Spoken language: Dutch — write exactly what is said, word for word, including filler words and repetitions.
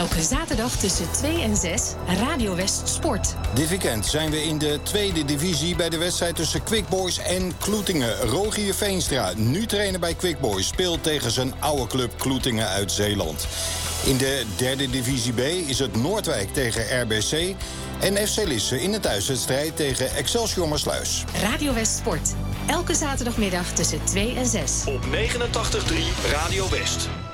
Elke zaterdag tussen twee en zes, Radio West Sport. Dit weekend zijn we in de tweede divisie bij de wedstrijd tussen Quick Boys en Kloetingen. Rogier Veenstra, nu trainer bij Quick Boys, speelt tegen zijn oude club Kloetingen uit Zeeland. In de derde divisie B is het Noordwijk tegen R B C en F C Lisse in de thuiswedstrijd tegen Excelsior Maassluis. Radio West Sport. Elke zaterdagmiddag tussen twee en zes. Op negenentachtig komma drie Radio West.